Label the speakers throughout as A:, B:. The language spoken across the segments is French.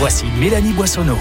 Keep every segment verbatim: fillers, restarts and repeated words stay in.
A: Voici Mélanie Boissonneau.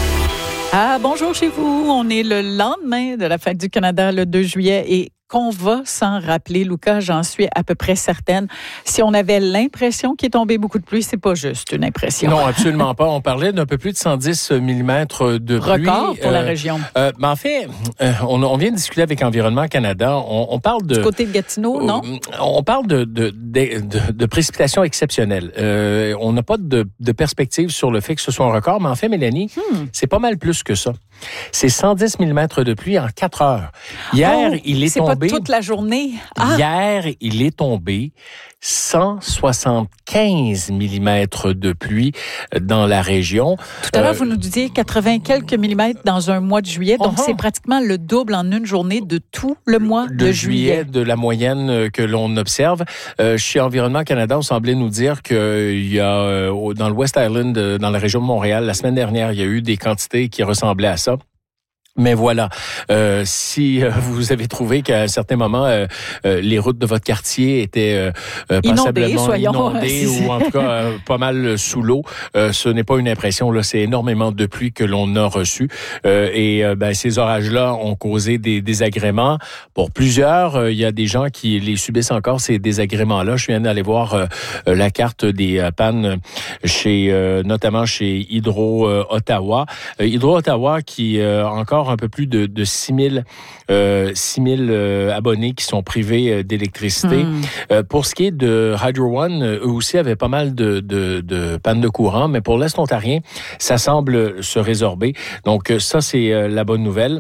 B: Ah, bonjour chez vous. On est le lendemain de la Fête du Canada, le deux juillet, et qu'on va s'en rappeler, Luca, j'en suis à peu près certaine. Si on avait l'impression qu'il est tombé beaucoup de pluie, c'est pas juste une impression.
C: Non, absolument pas. On parlait d'un peu plus de cent dix millimètres de pluie.
B: Record pour
C: euh,
B: la région.
C: Euh, mais en fait, euh, on, on vient de discuter avec Environnement Canada. On, on parle de...
B: Du côté de Gatineau, non?
C: Euh, on parle de, de, de, de, de précipitations exceptionnelles. Euh, on n'a pas de, de perspective sur le fait que ce soit un record, mais en fait, Mélanie, hmm. c'est pas mal plus que ça. C'est cent dix millimètres de pluie en quatre heures. Hier,
B: oh,
C: il est
B: c'est
C: tombé...
B: pas toute la journée.
C: Ah. Hier, il est tombé cent soixante-quinze millimètres de pluie dans la région.
B: Tout à l'heure, euh, vous nous disiez quatre-vingts quelques millimètres dans un mois de juillet. Donc, uh-huh. c'est pratiquement le double en une journée de tout le mois de,
C: de
B: juillet.
C: juillet. De la moyenne que l'on observe. Euh, chez Environnement Canada, on semblait nous dire qu'il y a, euh, dans le West Island, dans la région de Montréal, la semaine dernière, il y a eu des quantités qui ressemblaient à ça. Mais voilà, euh, si euh, vous avez trouvé qu'à un certain moment, euh, euh, les routes de votre quartier étaient euh, passablement
B: soyons,
C: inondées ou en tout cas euh, pas mal sous l'eau, euh, ce n'est pas une impression, là, c'est énormément de pluie que l'on a reçu. Euh, et euh, ben, ces orages-là ont causé des désagréments. Pour plusieurs, euh, il y a des gens qui les subissent encore, ces désagréments-là. Je viens d'aller voir euh, la carte des euh, pannes chez, euh, notamment chez Hydro-Ottawa. Euh, Hydro-Ottawa qui euh, encore un peu plus de, de six mille euh, euh, abonnés qui sont privés euh, d'électricité. Mm. Euh, pour ce qui est de Hydro One, eux aussi avaient pas mal de, de, de pannes de courant, mais pour l'Est ontarien, ça semble se résorber. Donc ça, c'est euh, la bonne nouvelle.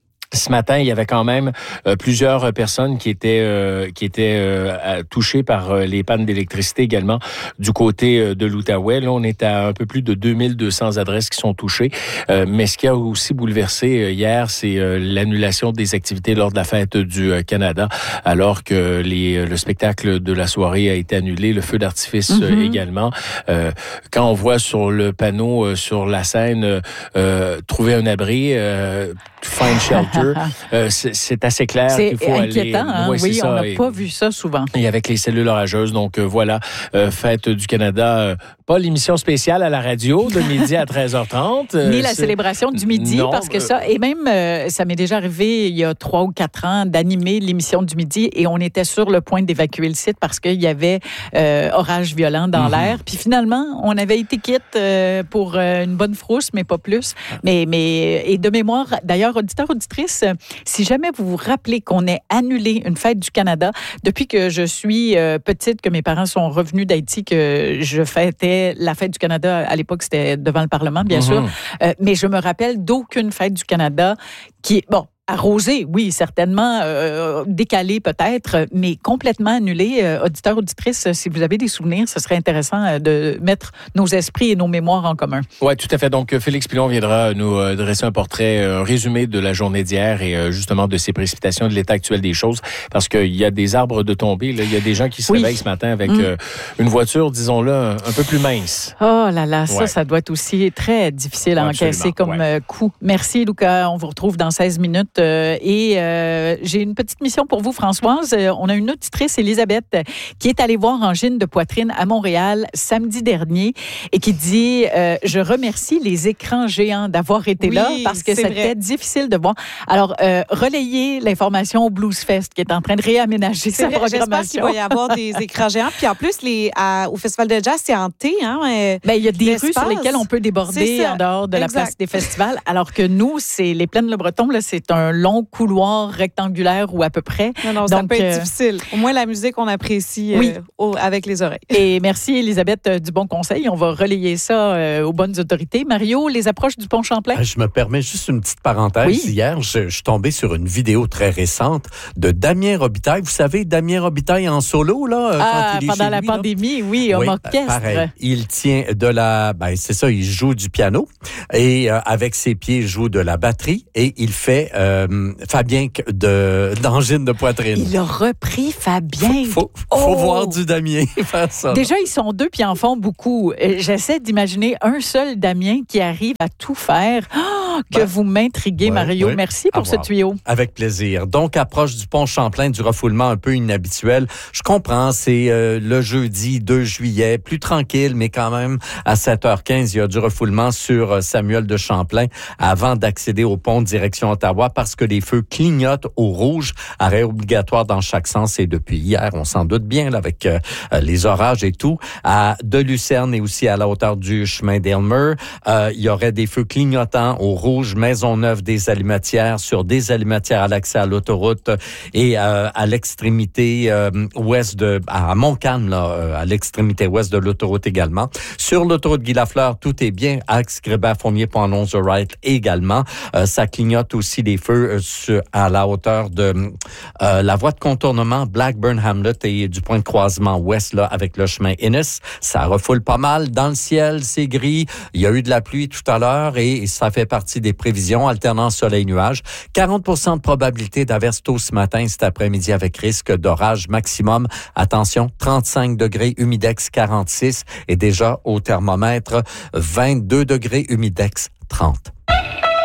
C: Ce matin, il y avait quand même euh, plusieurs personnes qui étaient euh, qui étaient euh, touchées par euh, les pannes d'électricité également du côté euh, de l'Outaouais. Là, on est à un peu plus de deux mille deux cents adresses qui sont touchées. Euh, mais ce qui a aussi bouleversé euh, hier, c'est euh, l'annulation des activités lors de la fête du euh, Canada, alors que les, le spectacle de la soirée a été annulé, le feu d'artifice mm-hmm. euh, également. Euh, quand on voit sur le panneau euh, sur la scène euh, trouver un abri, euh, find shelter. Euh, c'est, c'est assez clair
B: c'est
C: qu'il faut
B: inquiétant,
C: aller...
B: hein?
C: Ouais,
B: oui,
C: c'est
B: on
C: ça.
B: n'a pas vu ça souvent.
C: Et avec les cellules orageuses, donc euh, voilà, euh, Fête du Canada, euh, pas l'émission spéciale à la radio de midi à treize heures trente. Euh,
B: Ni la c'est... célébration du midi, non, parce que ça, et même, euh, ça m'est déjà arrivé il y a trois ou quatre ans d'animer l'émission du midi et on était sur le point d'évacuer le site parce qu'il y avait euh, orage violent dans mm-hmm. l'air. Puis finalement, on avait été quitte euh, pour euh, une bonne frousse, mais pas plus. Mais, mais, et de mémoire, d'ailleurs, auditeur, auditrice, si jamais vous vous rappelez qu'on ait annulé une fête du Canada, depuis que je suis euh, petite, que mes parents sont revenus d'Haïti, que je fêtais la fête du Canada, à l'époque c'était devant le Parlement, bien mm-hmm. sûr, euh, mais je me rappelle d'aucune fête du Canada qui, bon, arrosé, oui, certainement, euh, décalé peut-être, mais complètement annulé. Euh, auditeurs, auditrices, si vous avez des souvenirs, ce serait intéressant euh, de mettre nos esprits et nos mémoires en commun.
C: Oui, tout à fait. Donc, Félix Pilon viendra nous euh, dresser un portrait, un résumé de la journée d'hier et euh, justement de ces précipitations, de l'état actuel des choses, parce qu'il y a des arbres de tombée. Là. Il y a des gens qui se oui. réveillent ce matin avec mmh. euh, une voiture, disons-le, un, un peu plus mince.
B: Oh là là, ça, ouais. ça doit être aussi très difficile à Absolument. encaisser comme ouais. euh, coup. Merci, Luca. On vous retrouve dans seize minutes. Euh, et euh, j'ai une petite mission pour vous, Françoise. Euh, on a une auditrice, Elisabeth, qui est allée voir angine de poitrine à Montréal samedi dernier et qui dit euh, « Je remercie les écrans géants d'avoir été oui, là parce que c'était vrai. difficile de voir. » Alors, euh, relayez l'information au Blues Fest qui est en train de réaménager
D: c'est
B: sa
D: vrai,
B: programmation.
D: J'espère qu'il va y avoir des écrans géants. Puis en plus, les, à, au Festival de jazz, c'est hanté. Hein,
B: ben, il y a des rues sur lesquelles on peut déborder en dehors de exact. la place des festivals, alors que nous, c'est les Plaines-le-Breton, là, c'est un long couloir rectangulaire ou à peu près.
D: Non, non, ça Donc, peut être euh, difficile. Au moins, la musique, on apprécie oui. euh, au, avec les oreilles.
B: Et merci, Elisabeth, euh, du bon conseil. On va relayer ça euh, aux bonnes autorités. Mario, les approches du pont Champlain?
E: Je me permets juste une petite parenthèse. Oui. Hier, je, je suis tombé sur une vidéo très récente de Damien Robitaille. Vous savez, Damien Robitaille en solo, là,
B: ah,
E: quand il est
B: pendant
E: chez
B: la
E: lui,
B: pandémie, là. oui, en oui, orchestre.
E: Pareil. Il tient de la... Ben, c'est ça, il joue du piano et euh, avec ses pieds, il joue de la batterie et il fait euh, Fabien de, d'angine de poitrine.
B: Il a repris Fabien.
E: Faut, faut, faut oh. voir du Damien faire ça.
B: Déjà, ils sont deux puis ils en font beaucoup. J'essaie d'imaginer un seul Damien qui arrive à tout faire. Oh, Oh, que
E: Ben,
B: vous m'intriguez,
E: ouais,
B: Mario.
E: ouais.
B: Merci pour
E: À
B: ce
E: voir.
B: tuyau.
E: Avec plaisir. Donc, approche du pont Champlain, du refoulement un peu inhabituel. Je comprends, c'est euh, le jeudi deux juillet, plus tranquille, mais quand même, à sept heures quinze, il y a du refoulement sur euh, Samuel de Champlain avant d'accéder au pont direction Ottawa parce que les feux clignotent au rouge, arrêt obligatoire dans chaque sens. Et depuis hier, on s'en doute bien, là, avec euh, les orages et tout, à de Lucerne et aussi à la hauteur du chemin d'Aylmer, euh, il y aurait des feux clignotants au rouge, Maisonneuve des Alimatières, sur des Alimatières à l'accès à l'autoroute et euh, à l'extrémité euh, ouest de, à Montcalm, là, euh, à l'extrémité ouest de l'autoroute également. Sur l'autoroute Guy Lafleur, tout est bien. Axe Grébert-Fournier, Pont-Alonso-Wright également. Euh, ça clignote aussi les feux euh, sur, à la hauteur de euh, la voie de contournement Blackburn-Hamlet et du point de croisement ouest, là, avec le chemin Innis. Ça refoule pas mal. Dans le ciel, c'est gris. Il y a eu de la pluie tout à l'heure et ça fait partie des prévisions, alternant soleil-nuage. quarante pour cent de probabilité d'averse tôt ce matin et cet après-midi avec risque d'orage maximum. Attention, trente-cinq degrés, humidex quarante-six et déjà au thermomètre vingt-deux degrés, humidex trente.